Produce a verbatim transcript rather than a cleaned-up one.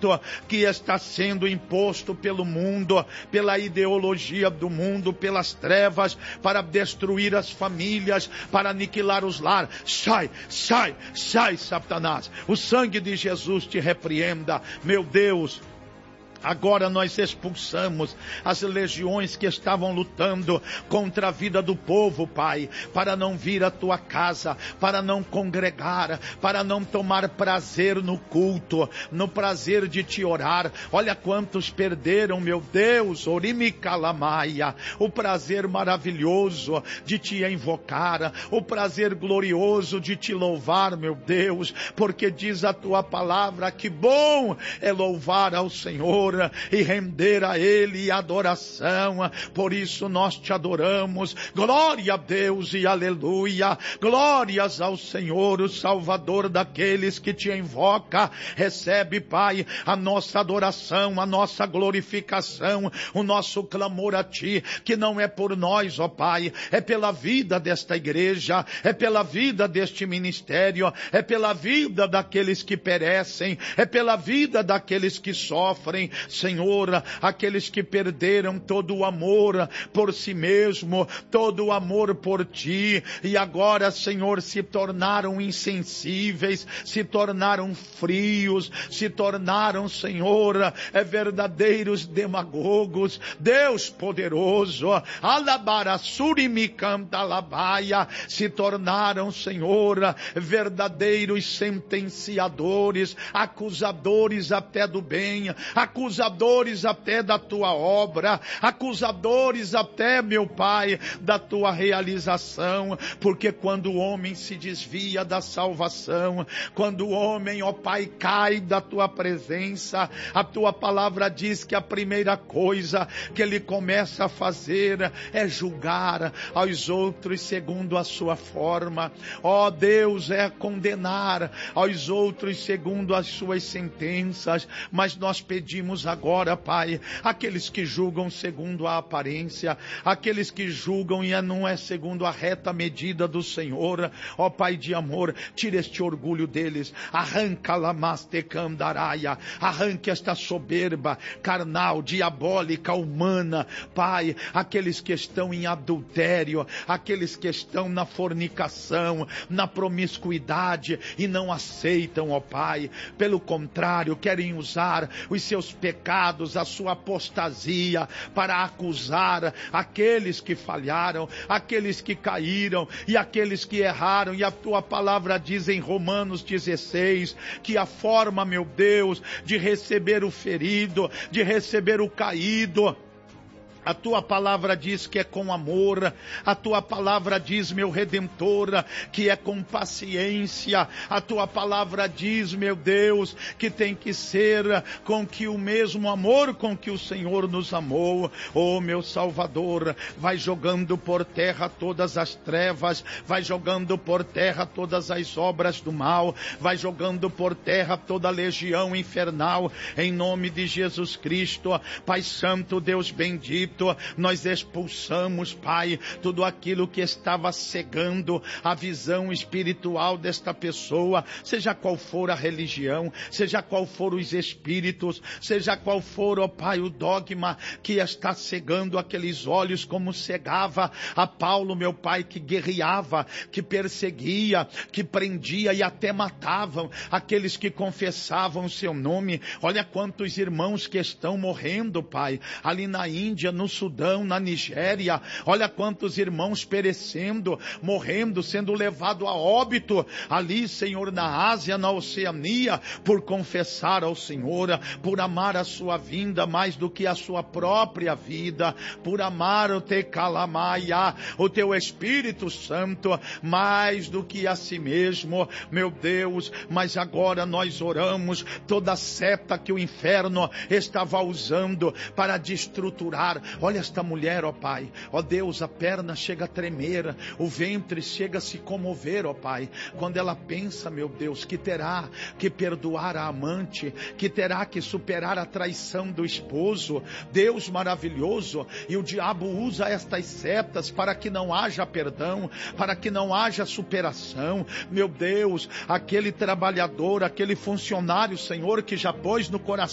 julgamento que está sendo imposto pelo mundo, pela ideologia do mundo, pelas trevas, para destruir as famílias, para aniquilar os lares. Sai, sai, sai, Satanás. O sangue de Jesus te repreenda, meu Deus. Agora nós expulsamos as legiões que estavam lutando contra a vida do povo, Pai, para não vir à tua casa, para não congregar, para não tomar prazer no culto, no prazer de te orar. Olha quantos perderam, meu Deus, Orimicalamaia, o prazer maravilhoso de te invocar, o prazer glorioso de te louvar, meu Deus, porque diz a tua palavra que bom é louvar ao Senhor e render a Ele adoração. Por isso nós te adoramos. Glória a Deus e aleluia. Glórias ao Senhor, o Salvador daqueles que te invoca. Recebe, Pai, a nossa adoração, a nossa glorificação, o nosso clamor a Ti, que não é por nós, ó Pai, é pela vida desta igreja, é pela vida deste ministério, é pela vida daqueles que perecem, é pela vida daqueles que sofrem, Senhor, aqueles que perderam todo o amor por si mesmo, todo o amor por Ti, e agora, Senhor, se tornaram insensíveis, se tornaram frios, se tornaram, Senhor, é verdadeiros demagogos. Deus poderoso, Alabarassurimicantalabaia, se tornaram, Senhor, verdadeiros sentenciadores, acusadores até do bem, acusadores até da tua obra, acusadores até, meu Pai, da tua realização, porque quando o homem se desvia da salvação, quando o homem, ó Pai, cai da tua presença, a tua palavra diz que a primeira coisa que ele começa a fazer é julgar aos outros segundo a sua forma. Ó Deus, é condenar aos outros segundo as suas sentenças, mas nós pedimos agora, Pai, aqueles que julgam segundo a aparência, aqueles que julgam e não é segundo a reta medida do Senhor, ó Pai de amor, tira este orgulho deles, arranca lamastecandaraia, arranque esta soberba carnal, diabólica, humana, Pai, aqueles que estão em adultério, aqueles que estão na fornicação, na promiscuidade e não aceitam, ó Pai, pelo contrário, querem usar os seus pecados, a sua apostasia, para acusar aqueles que falharam, aqueles que caíram e aqueles que erraram. E a tua palavra diz em Romanos dezesseis, que a forma, meu Deus, de receber o ferido, de receber o caído, a tua palavra diz que é com amor. A tua palavra diz, meu Redentor, que é com paciência. A tua palavra diz, meu Deus, que tem que ser com que o mesmo amor com que o Senhor nos amou. Oh, meu Salvador, vai jogando por terra todas as trevas, vai jogando por terra todas as obras do mal, vai jogando por terra toda a legião infernal, em nome de Jesus Cristo. Pai Santo, Deus bendito, nós expulsamos, Pai, tudo aquilo que estava cegando a visão espiritual desta pessoa, seja qual for a religião, seja qual for os espíritos, seja qual for, ó Pai, o dogma que está cegando aqueles olhos, como cegava a Paulo, meu Pai, que guerreava, que perseguia, que prendia e até matavam aqueles que confessavam o seu nome. Olha quantos irmãos que estão morrendo, Pai, ali na Índia, no Sudão, na Nigéria. Olha quantos irmãos perecendo, morrendo, sendo levado a óbito ali, Senhor, na Ásia, na Oceania, por confessar ao Senhor, por amar a sua vinda mais do que a sua própria vida, por amar o Te Calamaia, o teu Espírito Santo, mais do que a si mesmo, meu Deus. Mas agora nós oramos, toda seta que o inferno estava usando para destruturar. Olha esta mulher, ó Pai, ó Deus, a perna chega a tremer, o ventre chega a se comover, ó Pai, quando ela pensa, meu Deus, que terá que perdoar a amante, que terá que superar a traição do esposo. Deus maravilhoso, e o diabo usa estas setas para que não haja perdão, para que não haja superação. Meu Deus, aquele trabalhador, aquele funcionário, Senhor, que já pôs no coração